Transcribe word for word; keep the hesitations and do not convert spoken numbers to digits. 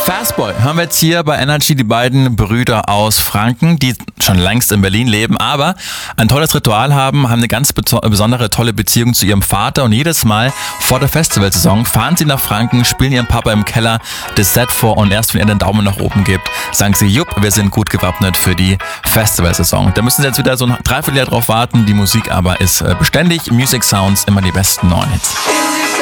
Fastboy hören wir jetzt hier bei Energy, die beiden Brüder aus Franken, die schon längst in Berlin leben, aber ein tolles Ritual haben, haben eine ganz besondere, tolle Beziehung zu ihrem Vater und jedes Mal vor der Festivalsaison fahren sie nach Franken, spielen ihrem Papa im Keller das Set vor und erst wenn er den Daumen nach oben gibt, sagen sie, jupp, wir sind gut gewappnet für die Festivalsaison. Da müssen sie jetzt wieder so ein Dreivierteljahr drauf warten, die Musik aber ist beständig, Music Sounds, immer die besten neuen Hits.